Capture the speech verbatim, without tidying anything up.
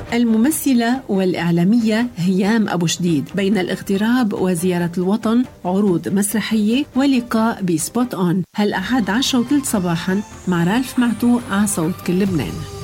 الممثلة والإعلامية هيام أبو شديد بين الاغتراب وزيارة الوطن، عروض مسرحية ولقاء بسبوت أون. هالأحد عشرة وثلث صباحا مع رالف معتوق على صوت كل لبنان.